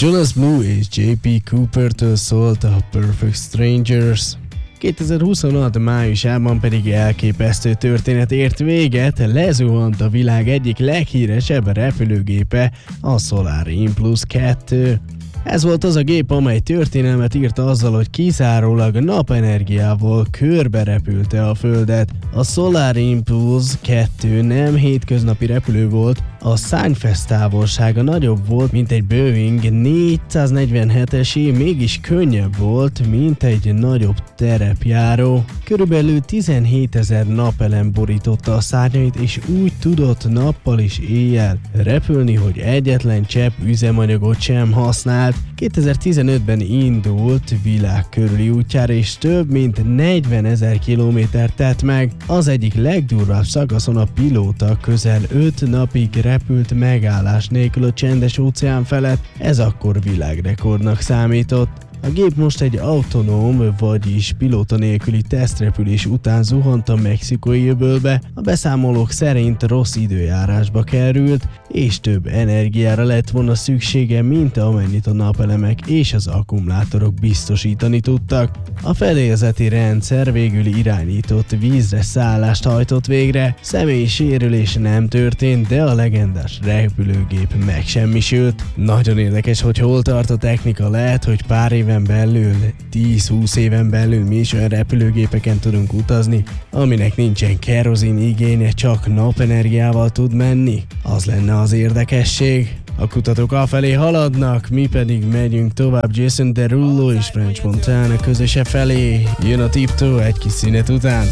Jonas Blue és J.P. Cooper-től szólt a Perfect Strangers. 2026. májusában pedig elképesztő történet ért véget, lezuhant a világ egyik leghíresebb repülőgépe, a Solar Impulse 2. Ez volt az a gép, amely történelmet írt azzal, hogy kizárólag napenergiával körbe repülte a Földet. A Solar Impulse 2 nem hétköznapi repülő volt, a szárnyfesz távolsága nagyobb volt, mint egy Boeing 447-esé, mégis könnyebb volt, mint egy nagyobb terepjáró. Körülbelül 17 000 napelem borította a szárnyait, és úgy tudott nappal és éjjel repülni, hogy egyetlen csepp üzemanyagot sem használt. 2015-ben indult világ körüli útjára, és több mint 40 000 kilométert tett meg. Az egyik legdurvább szakaszon a pilóta közel 5 napig repült megállás nélkül a csendes óceán felett, ez akkor világrekordnak számított. A gép most egy autonóm, vagyis pilóta nélküli tesztrepülés után zuhant a mexikói öbölbe, a beszámolók szerint rossz időjárásba került, és több energiára lett volna szüksége, mint amennyit a napelemek és az akkumulátorok biztosítani tudtak. A fedélzeti rendszer végül irányított vízre szállást hajtott végre, személyi sérülés nem történt, de a legendás repülőgép megsemmisült. Nagyon érdekes, hogy hol tart a technika, lehet, hogy pár éven belül, 10-20 éven belül mi is olyan repülőgépeken tudunk utazni, aminek nincsen kerozin igénye, csak napenergiával tud menni. Az lenne az érdekesség. A kutatók afelé haladnak, mi pedig megyünk tovább Jason Derulo és French Montana közöse felé. Jön a Tiptoe egy kis szünet után.